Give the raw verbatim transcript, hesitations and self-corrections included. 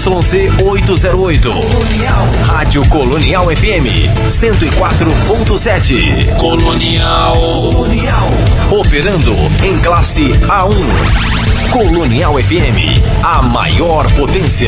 C oitocentos e oito. Colonial. Rádio Colonial F M cento e quatro ponto sete. Colonial. Colonial. Operando em classe A um. Colonial F M, a maior potência.